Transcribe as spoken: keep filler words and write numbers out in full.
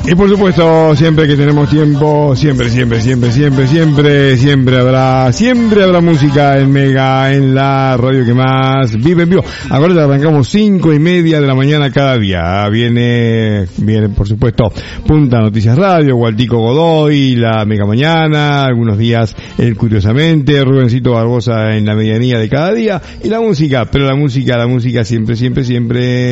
Y por supuesto, siempre que tenemos tiempo, siempre, siempre, siempre, siempre, siempre, siempre habrá, siempre habrá música en Mega, en la radio que más vive en vivo. Ahora arrancamos cinco y media de la mañana cada día. Viene, viene por supuesto, Punta Noticias Radio, Gualtico Godoy, la Mega Mañana, algunos días el Curiosamente, Rubencito Barbosa en la medianía de cada día, y la música, pero la música, la música siempre, siempre, siempre